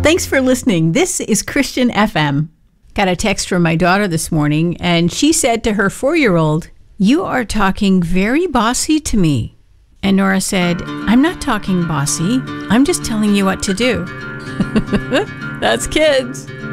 Thanks for listening. This is Christian FM. Got a text from my daughter this morning, and she said to her 4-year-old, "You are talking very bossy to me." And Nora said, "I'm not talking bossy. I'm just telling you what to do." That's kids.